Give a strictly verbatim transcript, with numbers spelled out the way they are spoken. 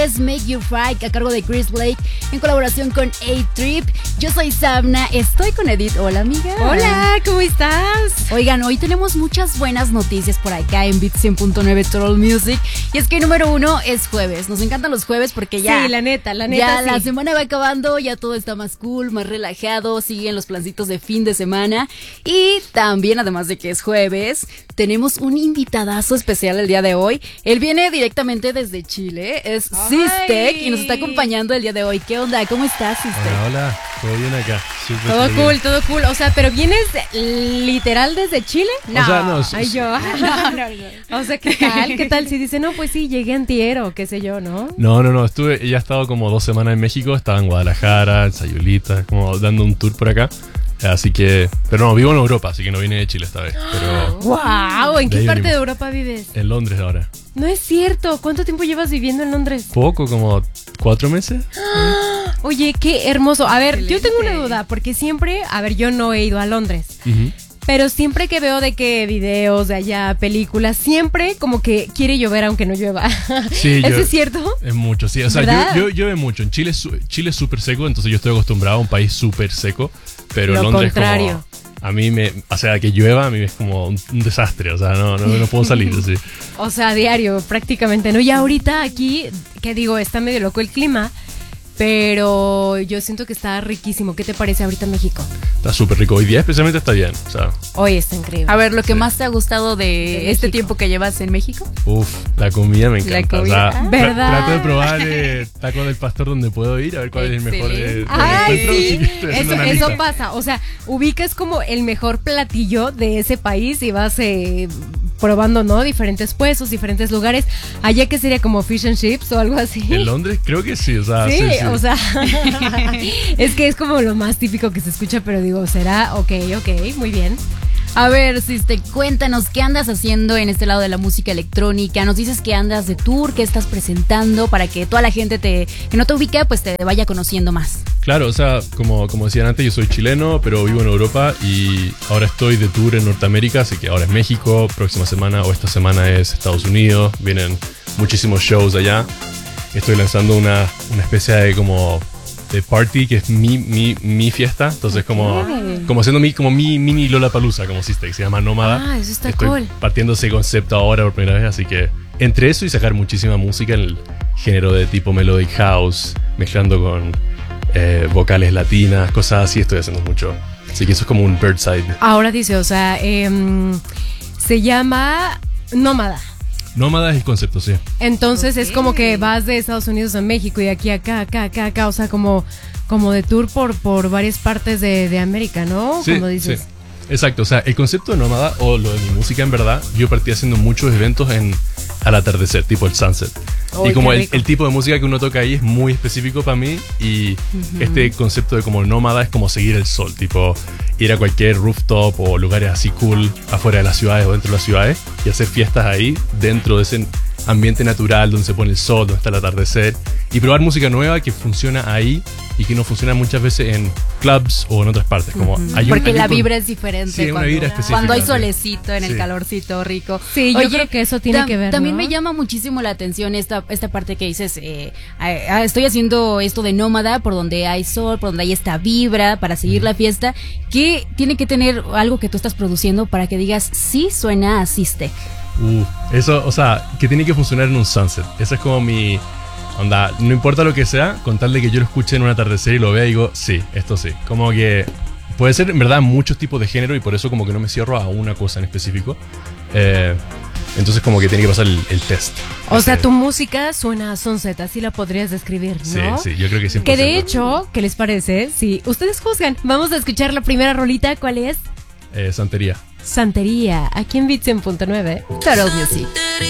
Es Make You Fry, a cargo de Chris Blake, en colaboración con A-Trip. Yo soy Sabna, estoy con Edith. Hola, amiga. Hola, ¿cómo estás? Oigan, hoy tenemos muchas buenas noticias por acá en Beat cien punto nueve Total Music. Y es que número uno es jueves. Nos encantan los jueves porque ya... Sí, la neta, la neta, Ya sí. la semana va acabando, ya todo está más cool, más relajado, siguen los plancitos de fin de semana. Y también, además de que es jueves, tenemos un invitadazo especial el día de hoy. Él viene directamente desde Chile, es Systec y nos está acompañando el día de hoy. ¿Qué onda? ¿Cómo estás, Systec? Hola, hola, todo bien acá. Súper Todo bien. cool, todo cool. O sea, ¿pero vienes literal desde Chile? No. O sea, no, Ay, yo. No, no, no. O sea, ¿qué tal? ¿Qué tal? Si dice, no, pues sí, llegué antier o qué sé yo, ¿no? No, no, no, estuve, ya he estado como dos semanas en México, estaba en Guadalajara, en Sayulita, como dando un tour por acá. Así que, pero no, vivo en Europa, así que no vine de Chile esta vez. Pero ¡Wow! ¿En de qué ahí parte venimos. de Europa vives? En Londres ahora. No es cierto. ¿Cuánto tiempo llevas viviendo en Londres? Poco, como cuatro meses. Oye, qué hermoso. A ver, Excelente. yo tengo una duda, porque siempre, a ver, yo no he ido a Londres. Ujú. Pero siempre que veo de que videos de allá, películas, siempre como que quiere llover aunque no llueva. Sí, ¿Eso yo- es cierto? Es mucho, sí. O sea, ¿Verdad? yo, yo llueve mucho. En Chile, es su- Chile es súper seco, entonces yo estoy acostumbrado a un país súper seco. Pero Lo Londres contrario. como... A mí me... O sea, que llueva a mí es como un, un desastre. O sea, no, no, no puedo salir así. O sea, diario, prácticamente, ¿no? Y ahorita aquí, que digo, está medio loco el clima, pero yo siento que está riquísimo. ¿Qué te parece ahorita en México? Está súper rico. Hoy día especialmente está bien. O sea, Hoy está increíble. A ver, lo que Sí. más te ha gustado de, De este México. tiempo que llevas en México. uff, la comida me encanta. La comida. O sea, tra- ¿Verdad? trato de probar eh, taco del pastor donde puedo ir, a ver cuál es el mejor. Eh, Excelente. donde Ay, encuentro, sí, así que estoy haciendo eso, una eso lista. pasa. O sea, ubicas como el mejor platillo de ese país y vas eh, probando, ¿no? Diferentes puestos, diferentes lugares. Allá que sería como fish and chips o algo así. En Londres creo que sí, o sea, Sí, sí, sí. o sea, es que es como lo más típico que se escucha, pero digo, será, ok, ok, muy bien. A ver, Systec, cuéntanos qué andas haciendo en este lado de la música electrónica. Nos dices que andas de tour, qué estás presentando para que toda la gente te, que no te ubica, pues te vaya conociendo más. Claro, o sea, como, como decían antes, yo soy chileno, pero vivo en Europa y ahora estoy de tour en Norteamérica, así que ahora es México, próxima semana o esta semana es Estados Unidos, vienen muchísimos shows allá. Estoy lanzando una, una especie de como de party que es mi, mi, mi fiesta, entonces como, como haciendo mi, como mi mini Lollapalooza, como Systec, se llama Nómada. Ah, eso está Estoy cool. partiendo ese concepto ahora por primera vez, así que entre eso y sacar muchísima música en el género de tipo melodic house, mezclando con eh, vocales latinas, cosas así, estoy haciendo mucho. Así que eso es como un birdside. Ahora dice, o sea, em, se llama Nómada. Nómada es el concepto, sí. Entonces es Ok. como que vas de Estados Unidos a México y de aquí a acá, acá, acá, acá, o sea, como, como de tour por, por varias partes de, de América, ¿no? Sí, Como dices. sí. Exacto, o sea, el concepto de nómada o lo de mi música en verdad, yo partí haciendo muchos eventos en al atardecer, tipo el sunset. Uy, y como qué el, rico. el tipo de música que uno toca ahí es muy específico para mí y este concepto de como nómada es como seguir el sol, tipo ir a cualquier rooftop o lugares así cool afuera de las ciudades o dentro de las ciudades y hacer fiestas ahí dentro de ese ambiente natural donde se pone el sol, donde está el atardecer y probar música nueva que funciona ahí y que no funciona muchas veces en clubs o en otras partes. Como hay un- Porque hay un la con- vibra es diferente. Sí, una cuando, vibra específica, cuando hay sí. solecito en el Sí. calorcito rico. Sí, yo creo que eso tiene tam- que ver, También ¿no? me llama muchísimo la atención esta, esta parte que dices, eh, ah, ah, estoy haciendo esto de nómada por donde hay sol, por donde hay esta vibra para seguir la fiesta. ¿Qué tiene que tener algo que tú estás produciendo para que digas, sí suena a Systec? Uh, eso, o sea, que tiene que funcionar en un sunset. Esa es como mi onda. No importa lo que sea, con tal de que yo lo escuche en un atardecer y lo vea y digo, sí, esto sí. Como que puede ser en verdad muchos tipos de género y por eso como que no me cierro a una cosa en específico. Eh, entonces como que tiene que pasar el, el test. O sea, Ese- tu música suena a sunset, así la podrías describir, ¿no? Sí, sí, yo creo que cien por Que ciento. de hecho, ¿qué les parece? Sí, ustedes juzgan. Vamos a escuchar la primera rolita, ¿cuál es? Eh, santería. Santería, aquí en Beat cien punto nueve. Total Music.